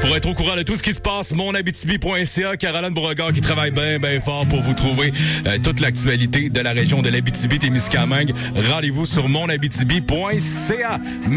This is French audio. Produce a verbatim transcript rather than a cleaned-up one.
Pour être au courant de tout ce qui se passe, mon abitibi point c a, Caroline Beauregard qui travaille bien, bien fort pour vous trouver euh, toute l'actualité de la région de l'Abitibi-Témiscamingue. Rendez-vous sur mon abitibi point c a.